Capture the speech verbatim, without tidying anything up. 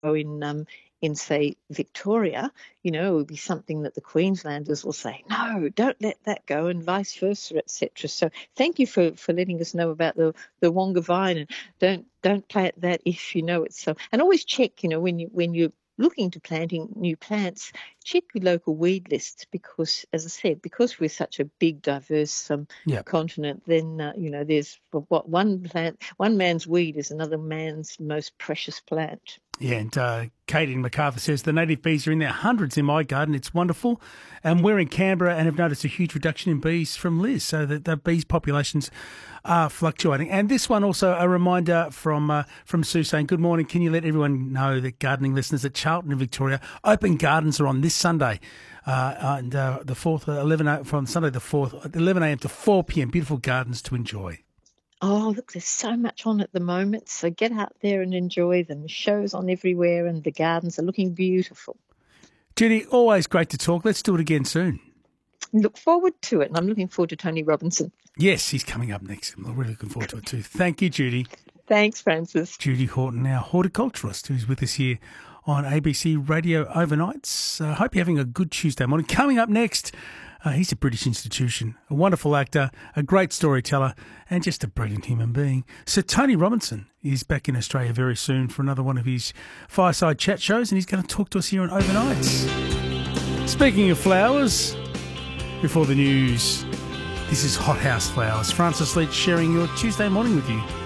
in um, in say Victoria, you know, it will be something that the Queenslanders will say, no, don't let that go, and vice versa, et cetera. So thank you for, for letting us know about the, the Wonga vine, and don't don't plant that if you know it's so. And always check, you know, when you when you're looking to planting new plants, check your local weed lists because, as I said, because we're such a big, diverse um, Yeah. continent, then uh, you know, there's what one plant, one man's weed is another man's most precious plant. Yeah, and uh, Katie MacArthur says the native bees are in their hundreds in my garden. It's wonderful. And we're in Canberra and have noticed a huge reduction in bees from Liz, so that the bees populations are fluctuating. And this one also a reminder from uh, from Sue saying, good morning, can you let everyone know that gardening listeners at Charlton in Victoria, open gardens are on this Sunday. Uh, and uh, the fourth, uh, eleven from Sunday the fourth, eleven a.m. to four p.m. Beautiful gardens to enjoy. Oh, look, there's so much on at the moment. So get out there and enjoy them. Shows on everywhere and the gardens are looking beautiful. Judy, always great to talk. Let's do it again soon. Look forward to it. And I'm looking forward to Tony Robinson. Yes, he's coming up next. I'm really looking forward to it too. Thank you, Judy. Thanks, Francis. Judy Horton, our horticulturalist, who's with us here on A B C Radio Overnights. I uh, hope you're having a good Tuesday morning. Coming up next, Uh, he's a British institution, a wonderful actor, a great storyteller, and just a brilliant human being. So Tony Robinson is back in Australia very soon for another one of his fireside chat shows, and he's going to talk to us here on Overnights. Speaking of flowers, before the news, this is Hothouse Flowers. Francis Leach sharing your Tuesday morning with you.